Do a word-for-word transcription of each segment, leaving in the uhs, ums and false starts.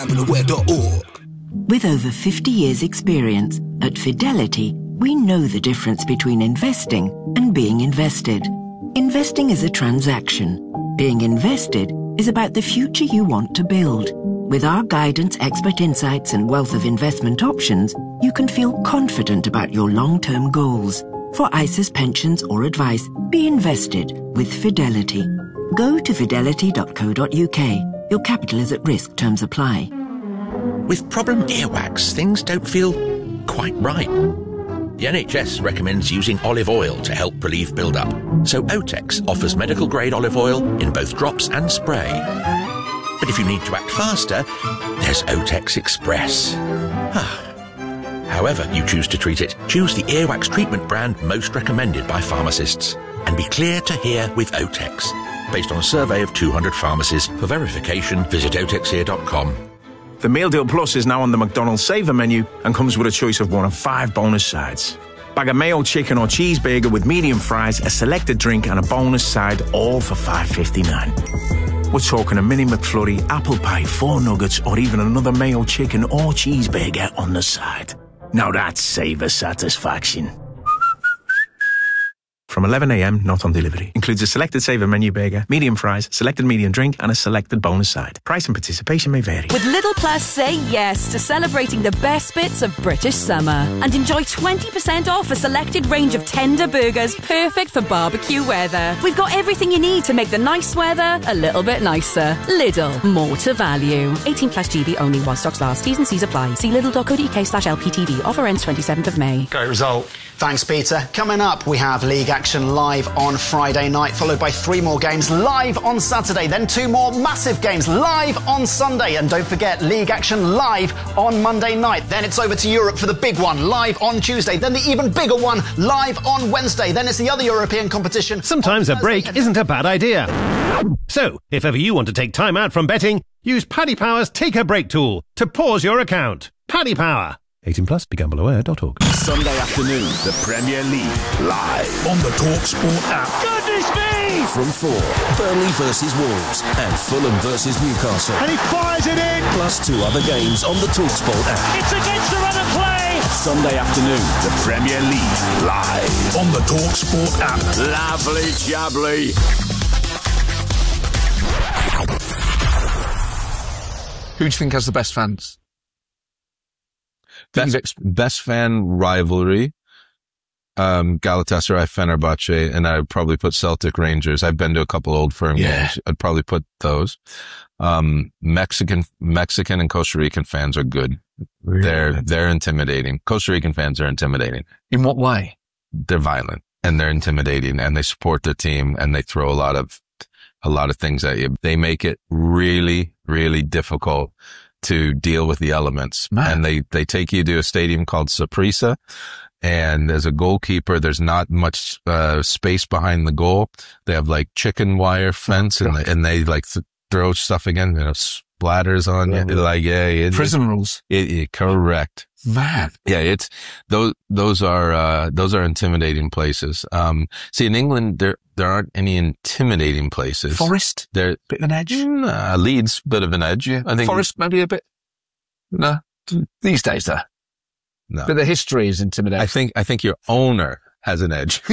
With over fifty years' experience, at Fidelity, we know the difference between investing and being invested. Investing is a transaction. Being invested is about the future you want to build. With our guidance, expert insights, and wealth of investment options, you can feel confident about your long-term goals. For I S As, pensions, or advice, be invested with Fidelity. Go to fidelity dot co dot uk. Your capital is at risk. Terms apply. With problem earwax, things don't feel quite right. The N H S recommends using olive oil to help relieve build-up. So Otex offers medical-grade olive oil in both drops and spray. But if you need to act faster, there's Otex Express. However you choose to treat it, choose the earwax treatment brand most recommended by pharmacists. And be clear to hear with Otex. Based on a survey of two hundred pharmacies. For verification, visit otex here dot com. The Meal Deal Plus is now on the McDonald's Saver menu and comes with a choice of one of five bonus sides. Bag of mayo, chicken or cheeseburger with medium fries, a selected drink and a bonus side, all for five fifty-nine. We're talking a mini McFlurry, apple pie, four nuggets or even another mayo, chicken or cheeseburger on the side. Now that's Saver satisfaction. From eleven a m, not on delivery. Includes a selected Saver menu burger, medium fries, selected medium drink and a selected bonus side. Price and participation may vary. With Lidl Plus, say yes to celebrating the best bits of British summer. And enjoy twenty percent off a selected range of tender burgers perfect for barbecue weather. We've got everything you need to make the nice weather a little bit nicer. Lidl, more to value. eighteen plus G B only while stocks last. T's and C's apply. See lidl dot co dot uk slash L P T V. Offer ends twenty-seventh of May. Great result. Thanks, Peter. Coming up, we have League Action live on Friday night, followed by three more games live on Saturday, then two more massive games live on Sunday. And don't forget, League Action live on Monday night. Then it's over to Europe for the big one, live on Tuesday. Then the even bigger one, live on Wednesday. Then it's the other European competition. Sometimes a break isn't a bad idea. So, if ever you want to take time out from betting, use Paddy Power's Take a Break tool to pause your account. Paddy Power. eighteen plus, be gamble aware dot org. Sunday afternoon, the Premier League, live on the TalkSport app. Goodness me! From four, Burnley versus Wolves and Fulham versus Newcastle. And he fires it in! Plus two other games on the TalkSport app. It's against the run of play! Sunday afternoon, the Premier League, live on the TalkSport app. Lovely jubbly. Who do you think has the best fans? Best, best fan rivalry, um, Galatasaray, Fenerbahce, and I'd probably put Celtic Rangers. I've been to a couple Old Firm yeah. games. I'd probably put those. Um, Mexican, Mexican and Costa Rican fans are good. Really? They're, they're intimidating. Costa Rican fans are intimidating. In what way? They're violent and they're intimidating and they support their team and they throw a lot of, a lot of things at you. They make it really, really difficult to deal with the elements. Man. And they, they take you to a stadium called Saprissa. And as a goalkeeper, there's not much, uh, space behind the goal. They have like chicken wire fence oh, and, they, and they like th- throw stuff again, you know, splatters on yeah. you. Like, yeah. It, Prison it, rules. It, it, correct. Man. Yeah. It's, those, those are, uh, those are intimidating places. Um, see, in England, there, there aren't any intimidating places. Forest? There, bit of an edge? Nah, Leeds, bit of an edge. Yeah. I think. Forest, maybe a bit. No. These days, though. No. But the history is intimidating. I think, I think your owner has an edge.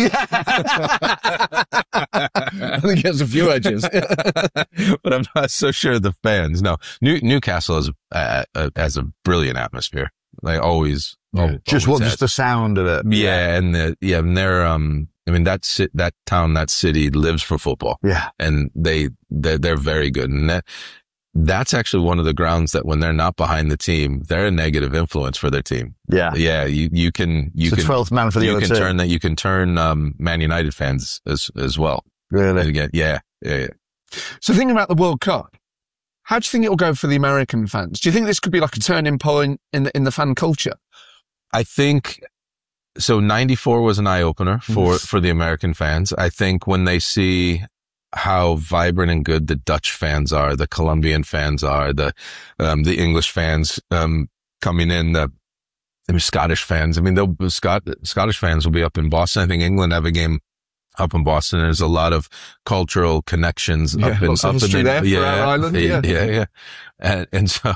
I think he has a few edges. But I'm not so sure the fans. No. New, Newcastle has a, a, has a brilliant atmosphere. They always, yeah. always just what, has. just the sound of it. Yeah. And the, yeah, and they're, um, I mean, that ci- that town, that city lives for football. Yeah. And they, they're, they're very good. And that, that's actually one of the grounds that when they're not behind the team, they're a negative influence for their team. Yeah. Yeah. You, you can, you it's can, the twelfth man for the you other can two. turn that, you can turn, um, Man United fans as, as well. Really? And again, yeah, yeah, yeah. So thinking about the World Cup, how do you think it'll go for the American fans? Do you think this could be like a turning point in the, in the fan culture? I think, so ninety-four was an eye opener for, for the American fans. I think when they see how vibrant and good the Dutch fans are, the Colombian fans are, the, um, the English fans, um, coming in, the, the Scottish fans. I mean, they'll, Scott, Scottish fans will be up in Boston. I think England have a game up in Boston. There's a lot of cultural connections yeah, up in, lots of up in history the, there yeah, for our island. yeah, Yeah, yeah, yeah. And, and so,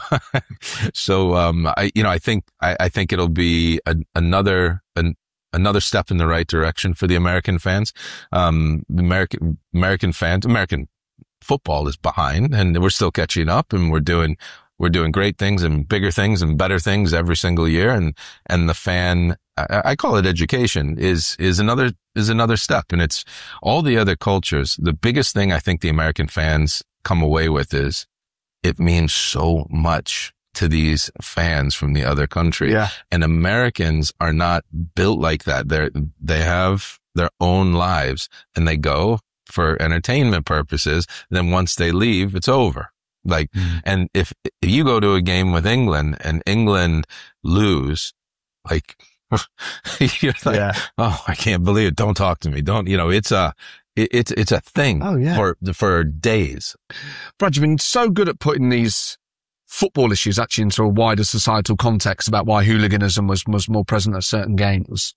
so, um, I, you know, I think, I, I think it'll be a, another, an, another step in the right direction for the American fans. Um, American, American fans, American football is behind, and we're still catching up, and we're doing, we're doing great things and bigger things and better things every single year. And, and the fan, I, I call it education, is, is another, is another step. And it's all the other cultures. The biggest thing I think the American fans come away with is it means so much to these fans from the other country. Yeah. And Americans are not built like that. They're, they have their own lives, and they go for entertainment purposes. Then once they leave, it's over. Like, mm. and if, if you go to a game with England and England lose, like, you're like, yeah. oh, I can't believe it. Don't talk to me. Don't, you know, it's a, it, it's, it's a thing oh, yeah. for, for days. Brad, you've been so good at putting these football issues actually into a wider societal context about why hooliganism was, was more present at certain games.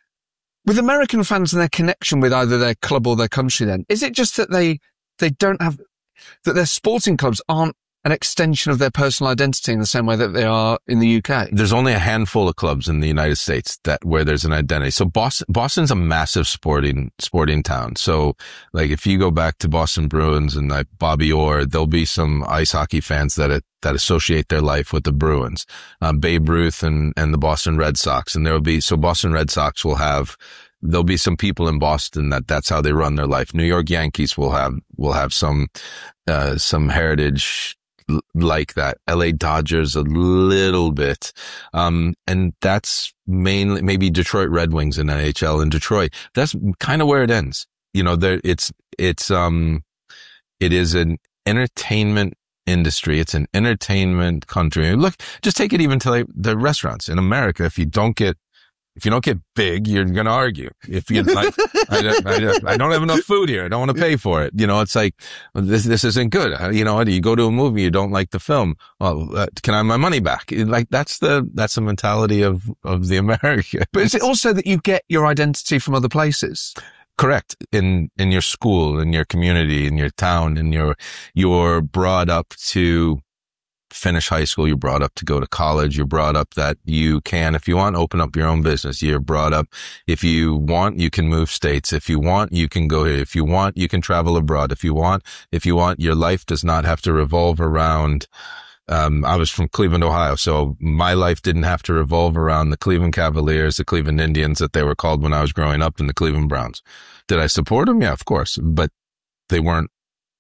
With American fans and their connection with either their club or their country then, is it just that they, they don't have, that their sporting clubs aren't an extension of their personal identity in the same way that they are in the U K? There's only a handful of clubs in the United States that where there's an identity. So Boston, Boston's a massive sporting, sporting town. So like if you go back to Boston Bruins and like Bobby Orr, there'll be some ice hockey fans that it, that associate their life with the Bruins, um, Babe Ruth and, and the Boston Red Sox. And there'll be, so Boston Red Sox will have, there'll be some people in Boston that that's how they run their life. New York Yankees will have, will have some, uh, some heritage like that. L A Dodgers a little bit. Um, and that's mainly maybe Detroit Red Wings in N H L in Detroit. That's kind of where it ends. You know, there, it's, it's, um, it is an entertainment industry. It's an entertainment country. Look, just take it even to like the restaurants in America. If you don't get, If you don't get big, you're going to argue. If you like, I, I, I don't have enough food here. I don't want to pay for it. You know, it's like, this, this isn't good. You know, you go to a movie, you don't like the film. Well, uh, can I have my money back? Like, that's the, that's the mentality of, of the American. But is it also that you get your identity from other places? Correct. In, in your school, in your community, in your town, and you're, you're brought up to finish high school. You're brought up to go to college. You're brought up that you can, if you want, open up your own business. You're brought up, if you want, you can move states. If you want, you can go here. If you want, you can travel abroad. If you want, if you want, your life does not have to revolve around, um, I was from Cleveland, Ohio. So my life didn't have to revolve around the Cleveland Cavaliers, the Cleveland Indians that they were called when I was growing up, and the Cleveland Browns. Did I support them? Yeah, of course, but they weren't,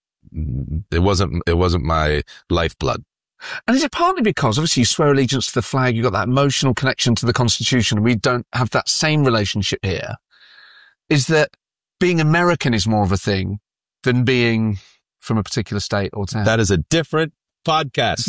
it wasn't, it wasn't my lifeblood. And is it partly because, obviously, you swear allegiance to the flag, you've got that emotional connection to the Constitution, and we don't have that same relationship here? Is that being American is more of a thing than being from a particular state or town? That is a different podcast.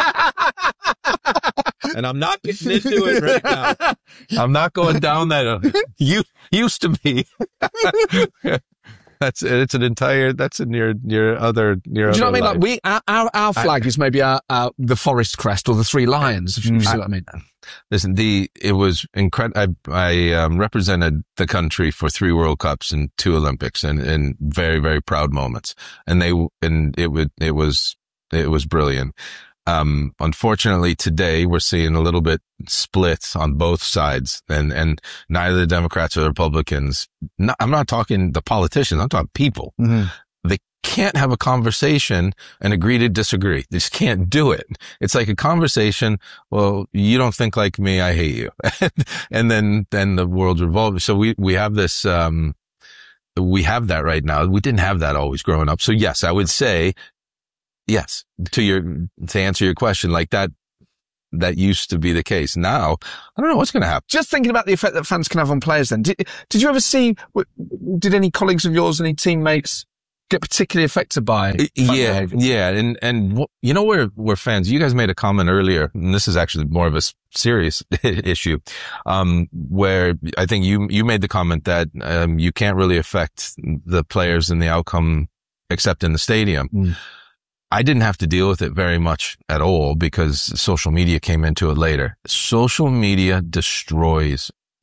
And I'm not getting into it right now. I'm not going down that. You used to be. That's, it's an entire, that's in your, your other, your Do you know other what I mean? life. Like we, our, our, our flag I, is maybe our, our, the forest crest or the three lions, if you see what I mean. Listen, the, it was incredible. I, I, um, represented the country for three World Cups and two Olympics, and, and very, very proud moments. And they, and it would, it was, it was brilliant. Um, unfortunately today we're seeing a little bit split on both sides, and, and neither the Democrats or the Republicans, not, I'm not talking the politicians, I'm talking people. Mm-hmm. They can't have a conversation and agree to disagree. They just can't do it. It's like a conversation. Well, you don't think like me. I hate you. And then, then the world revolves. So we, we have this, um, we have that right now. We didn't have that always growing up. So yes, I would say, yes, to your, to answer your question, like that, that used to be the case. Now, I don't know what's going to happen. Just thinking about the effect that fans can have on players then. Did, did you ever see, did any colleagues of yours, any teammates get particularly affected by fan Yeah, behavior? yeah. And, and you know where, where fans, you guys made a comment earlier, and this is actually more of a serious issue, um, where I think you, you made the comment that, um, you can't really affect the players and the outcome except in the stadium. Mm. I didn't have to deal with it very much at all because social media came into it later. Social media destroys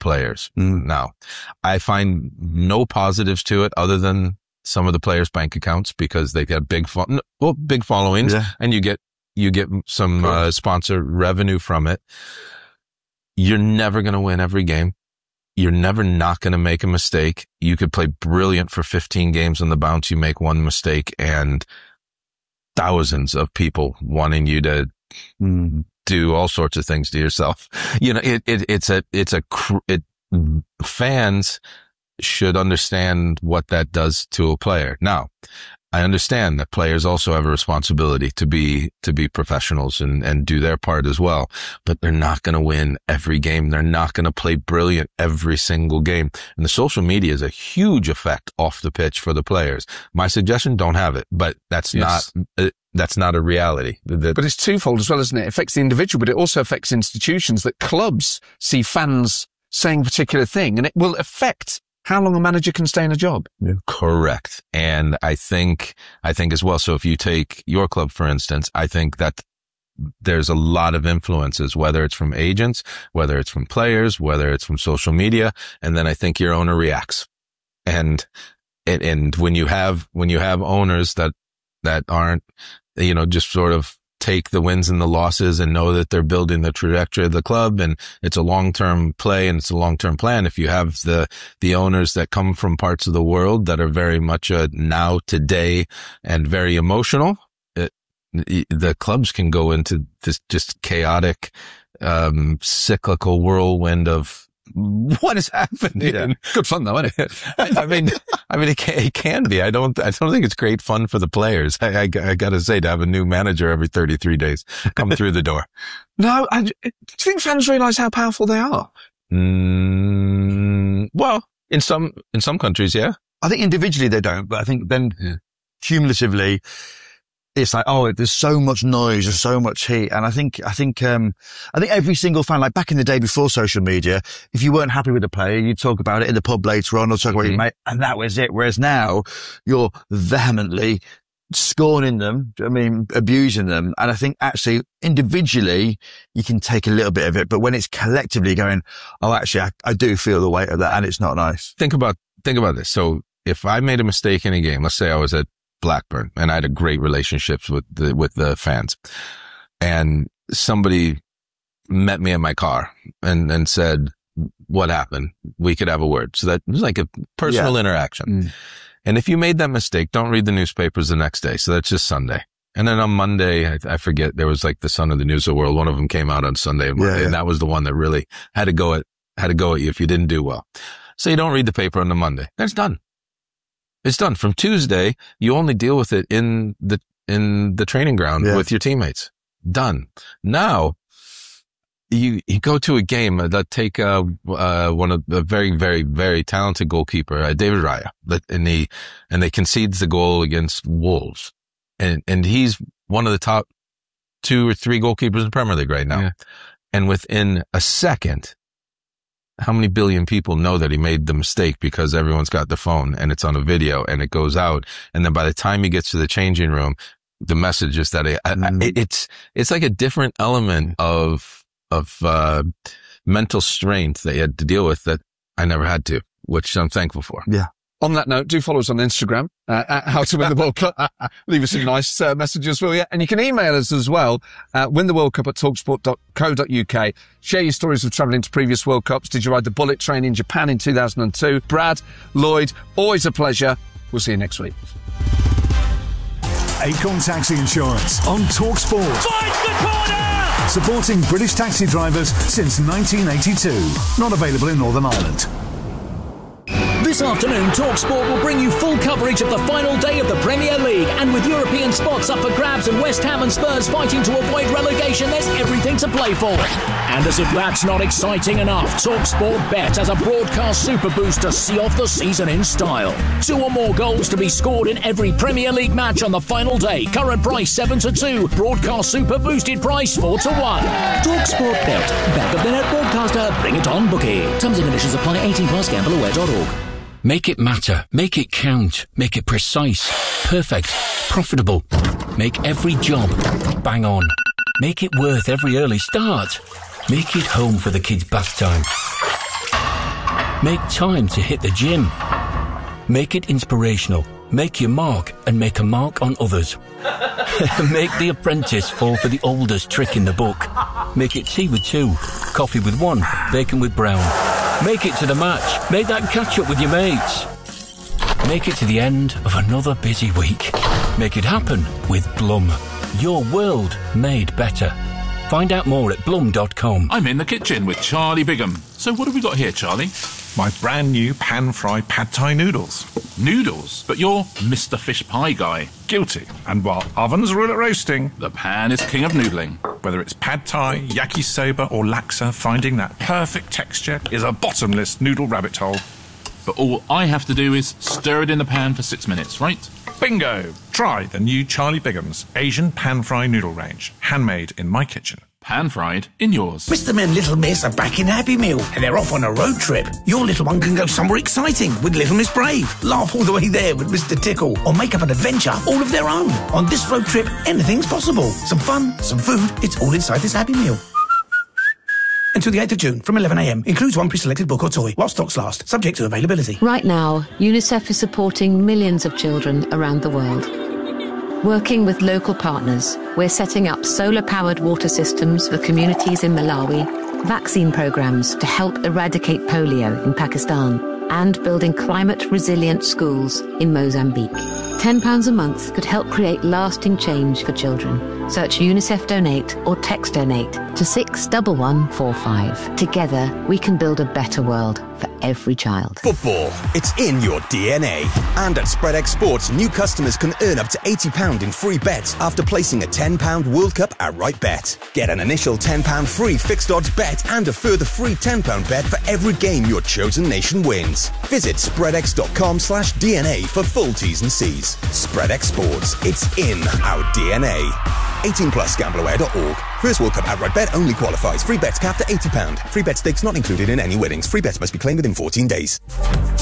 players. Mm. Now, I find no positives to it other than some of the players' bank accounts because they got big, fo- well, big followings, yeah. and you get you get some cool. uh, sponsor revenue from it. You're never going to win every game. You're never not going to make a mistake. You could play brilliant for fifteen games on the bounce. You make one mistake and thousands of people wanting you to mm. do all sorts of things to yourself. You know, it, it, it's a, it's a, it, fans should understand what that does to a player. Now, I understand that players also have a responsibility to be, to be professionals and, and do their part as well, but they're not going to win every game. They're not going to play brilliant every single game. And the social media is a huge effect off the pitch for the players. My suggestion, don't have it, but that's yes. not, uh, that's not a reality. The, but it's twofold as well, isn't it? It affects the individual, but it also affects institutions, that clubs see fans saying a particular thing, and it will affect how long a manager can stay in a job. Yeah. Correct. And I think, I think as well, so if you take your club, for instance, I think that there's a lot of influences, whether it's from agents, whether it's from players, whether it's from social media. And then I think your owner reacts. And, and, and when you have, when you have owners that, that aren't, you know, just sort of take the wins and the losses and know that they're building the trajectory of the club, and it's a long-term play and it's a long-term plan. If you have the, the owners that come from parts of the world that are very much a now, today, and very emotional, it, the clubs can go into this just chaotic, um, cyclical whirlwind of what is happening? Yeah. Good fun though, isn't it? I mean, I mean, it can, it can be. I don't, I don't think it's great fun for the players. I, I, I gotta say, to have a new manager every thirty-three days come through the door. No, I, do you think fans realize how powerful they are? Mm, well, in some, in some countries, yeah. I think individually they don't, but I think then yeah. cumulatively, it's like, oh, there's so much noise, there's so much heat. And I think, I think, um, I think every single fan, like back in the day before social media, if you weren't happy with a player, you'd talk about it in the pub later on or talk about mm-hmm. your mate, and that was it. Whereas now you're vehemently scorning them, I mean, abusing them. And I think actually individually you can take a little bit of it, but when it's collectively going, oh, actually, I, I do feel the weight of that and it's not nice. Think about, think about this. So if I made a mistake in a game, let's say I was at Blackburn and I had a great relationships with the, with the fans, and somebody met me in my car and, and said, what happened? We could have a word. So that was like a personal yeah. interaction. Mm. And if you made that mistake, don't read the newspapers the next day. So that's just Sunday. And then on Monday, I, I forget, there was like the Sun of the News of the World. One of them came out on Sunday and, yeah, yeah. and that was the one that really had to go at, had to go at you if you didn't do well. So you don't read the paper on the Monday. That's done. It's done. From Tuesday, you only deal with it in the, in the training ground yeah. with your teammates. Done. Now, you, you go to a game that take, uh, uh, one of the very, very, very talented goalkeeper, uh, David Raya, and he, and they concedes the goal against Wolves. And, and he's one of the top two or three goalkeepers in the Premier League right now. Yeah. And within a second, how many billion people know that he made the mistake because everyone's got the phone and it's on a video and it goes out. And then by the time he gets to the changing room, the message is that it, mm. I, it's, it's like a different element of, of, uh, mental strength that he had to deal with that I never had to, which I'm thankful for. Yeah. On that note, do follow us on Instagram, uh, at How to Win the World Cup. Leave us some nice uh, messages, will you? And you can email us as well, uh, win the world cup at talksport dot co dot uk. Share your stories of travelling to previous World Cups. Did you ride the bullet train in Japan in two thousand two? Brad, Lloyd, always a pleasure. We'll see you next week. Acorn Taxi Insurance on TalkSport. Finds the corner! Supporting British taxi drivers since nineteen eighty-two. Not available in Northern Ireland. This afternoon, TalkSport will bring you full coverage of the final day of the Premier League. And with European spots up for grabs and West Ham and Spurs fighting to avoid relegation, there's everything to play for. And as if that's not exciting enough, TalkSport Bet has a broadcast super boost to see off the season in style. Two or more goals to be scored in every Premier League match on the final day. Current price seven to two. Broadcast super boosted price four to one. TalkSport Bet. Back of the net broadcaster. Bring it on, bookie. Terms and conditions apply. eighteen plus gamble aware dot org. Make it matter. Make it count. Make it precise. Perfect. Profitable. Make every job bang on. Make it worth every early start. Make it home for the kids' bath time. Make time to hit the gym. Make it inspirational. Make your mark and make a mark on others. Make the apprentice fall for the oldest trick in the book. Make it tea with two, coffee with one, bacon with brown. Make it to the match. Make that catch up with your mates. Make it to the end of another busy week. Make it happen with Blum. Your world made better. Find out more at blum dot com. I'm in the kitchen with Charlie Bigham. So what have we got here, Charlie? My brand new pan-fried pad thai noodles. Noodles? But you're Mister Fish Pie guy. Guilty. And while ovens rule at roasting, the pan is king of noodling. Whether it's pad thai, yakisoba or laksa, finding that perfect texture is a bottomless noodle rabbit hole. But all I have to do is stir it in the pan for six minutes, right? Bingo! Try the new Charlie Bigham's Asian pan-fried noodle range. Handmade in my kitchen. Pan-fried in yours. Mister and Little Miss are back in Happy Meal and they're off on a road trip. Your little one can go somewhere exciting with Little Miss Brave, laugh all the way there with Mister Tickle, or make up an adventure all of their own. On this road trip, anything's possible. Some fun, some food, it's all inside this Happy Meal. Until the eighth of June from eleven a m. Includes one pre-selected book or toy while stocks last, subject to availability. Right now, UNICEF is supporting millions of children around the world. Working with local partners, we're setting up solar-powered water systems for communities in Malawi, vaccine programs to help eradicate polio in Pakistan, and building climate-resilient schools in Mozambique. ten pounds a month could help create lasting change for children. Search UNICEF Donate or text Donate to six one one four five. Together, we can build a better world for every child. Football, it's in your D N A. And at SpreadX Sports, new customers can earn up to eighty pounds in free bets after placing a ten pounds World Cup outright bet. Get an initial ten pounds free fixed odds bet and a further free ten pounds bet for every game your chosen nation wins. Visit spreadx.com slash DNA for full T's and C's. SpreadX Sports, it's in our D N A. eighteen plus gamble aware dot org. First World Cup outright bet only qualifies. Free bets capped at eighty pounds. Free bet stakes not included in any winnings. Free bets must be claimed within fourteen days.